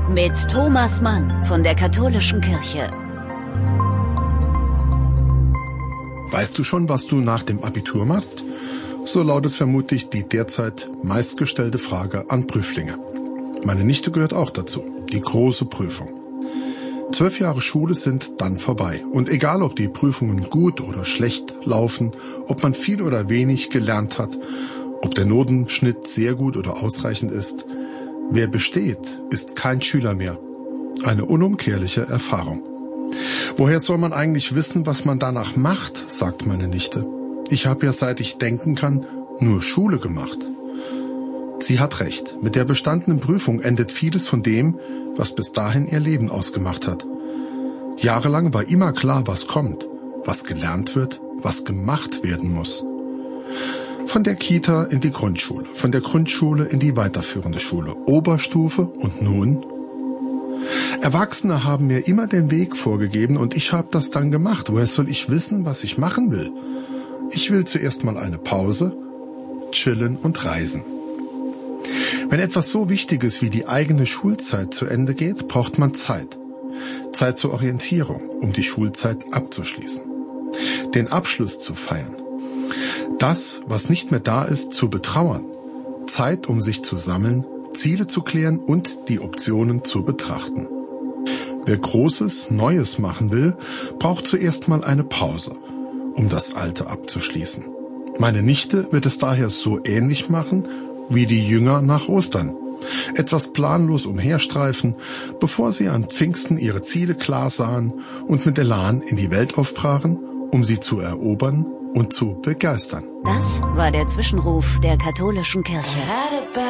mit Thomas Mann von der Katholischen Kirche. Weißt du schon, was du nach dem Abitur machst? So lautet vermutlich die derzeit meistgestellte Frage an Prüflinge. Meine Nichte gehört auch dazu, die große Prüfung. 12 Jahre Schule sind dann vorbei. Und egal, ob die Prüfungen gut oder schlecht laufen, ob man viel oder wenig gelernt hat, ob der Notenschnitt sehr gut oder ausreichend ist, wer besteht, ist kein Schüler mehr. Eine unumkehrliche Erfahrung. Woher soll man eigentlich wissen, was man danach macht, sagt meine Nichte. Ich habe ja, seit ich denken kann, nur Schule gemacht. Sie hat recht. Mit der bestandenen Prüfung endet vieles von dem, was bis dahin ihr Leben ausgemacht hat. Jahrelang war immer klar, was kommt, was gelernt wird, was gemacht werden muss. Von der Kita in die Grundschule, von der Grundschule in die weiterführende Schule, Oberstufe und nun? Erwachsene haben mir immer den Weg vorgegeben und ich habe das dann gemacht. Woher soll ich wissen, was ich machen will? Ich will zuerst mal eine Pause, chillen und reisen. Wenn etwas so Wichtiges wie die eigene Schulzeit zu Ende geht, braucht man Zeit. Zeit zur Orientierung, um die Schulzeit abzuschließen. Den Abschluss zu feiern. Das, was nicht mehr da ist, zu betrauern. Zeit, um sich zu sammeln, Ziele zu klären und die Optionen zu betrachten. Wer Großes, Neues machen will, braucht zuerst mal eine Pause, um das Alte abzuschließen. Meine Nichte wird es daher so ähnlich machen wie die Jünger nach Ostern. Etwas planlos umherstreifen, bevor sie an Pfingsten ihre Ziele klar sahen und mit Elan in die Welt aufbrachen, um sie zu erobern und zu begeistern. Das war der Zwischenruf der Katholischen Kirche.